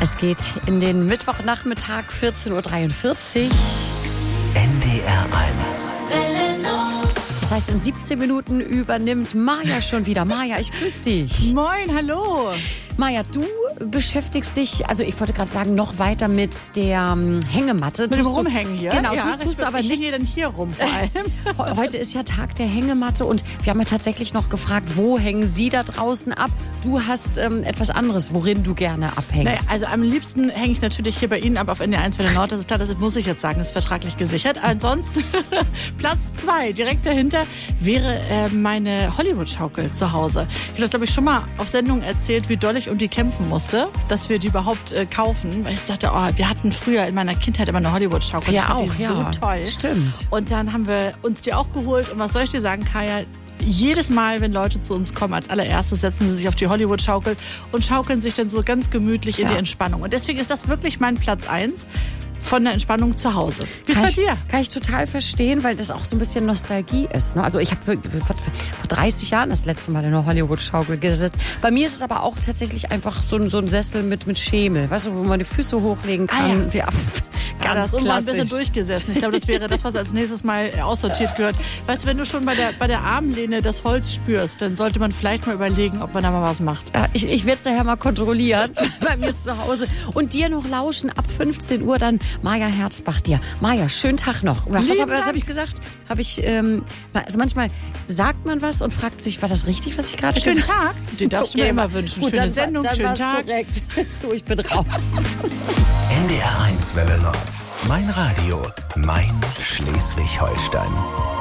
Es geht in den Mittwochnachmittag 14.43 Uhr. NDR 1. Das heißt, in 17 Minuten übernimmt Maja schon wieder. Maja, ich grüße dich. Moin, hallo. Maja, du beschäftigst dich, also ich wollte gerade sagen, noch weiter mit der Hängematte. Mit dem Rumhängen hier? Genau, ja, tust du aber ich nicht. hänge dann hier rum vor allem. Heute ist ja Tag der Hängematte und wir haben ja tatsächlich noch gefragt, wo hängen Sie da draußen ab? Du hast etwas anderes, worin du gerne abhängst. Naja, also am liebsten hänge ich natürlich hier bei Ihnen ab auf NDR 1 Welle Nord. Das ist klar, das muss ich jetzt sagen, das ist vertraglich gesichert. Ansonsten Platz 2, direkt dahinter, wäre meine Hollywood-Schaukel zu Hause. Ich habe das, glaube ich, schon mal auf Sendung erzählt, wie doll ich um die kämpfen musste, dass wir die überhaupt kaufen. Weil ich dachte, wir hatten früher in meiner Kindheit immer eine Hollywood-Schaukel. Ja, auch, die ja. so toll. Stimmt. Und dann haben wir uns die auch geholt. Und was soll ich dir sagen, Kaya? Jedes Mal, wenn Leute zu uns kommen, als allererstes setzen sie sich auf die Hollywood-Schaukel und schaukeln sich dann so ganz gemütlich in die Entspannung. Und deswegen ist das wirklich mein Platz 1 von der Entspannung zu Hause. Wie ist bei dir? Kann ich total verstehen, weil das auch so ein bisschen Nostalgie ist. Ne? Also ich habe vor 30 Jahren das letzte Mal in einer Hollywood-Schaukel gesessen. Bei mir ist es aber auch tatsächlich einfach so ein Sessel mit Schemel, weißt du, wo man die Füße hochlegen kann. Ah, ja. Ganz das ist uns ein bisschen klassisch. durchgesessen. Ich glaube, das wäre das, was als nächstes Mal aussortiert gehört. Weißt du, wenn du schon bei der Armlehne das Holz spürst, dann sollte man vielleicht mal überlegen, ob man da mal was macht. Ja, ich werde es daher mal kontrollieren bei mir zu Hause und dir noch lauschen ab 15 Uhr dann Maja Herzbach dir. Maja, schönen Tag noch. Oder was habe ich gesagt? Also manchmal sagt man was und fragt sich, war das richtig, was ich gerade gesagt habe? Schönen Tag. Den darfst du mir immer wünschen. Gut, Schöne Sendung, dann schönen Tag. Korrekt. So, ich bin raus. NDR 1 Welle Nord. Mein Radio, mein Schleswig-Holstein.